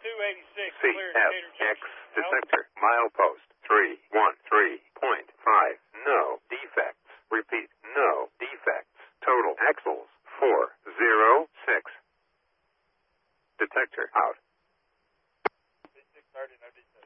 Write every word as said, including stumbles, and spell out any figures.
two eighty-six, C clear F indicator X junction. detector. Milepost three one three point five. No defects. Repeat, no defects. Total axles four zero six. Detector out. six thirty, no defects.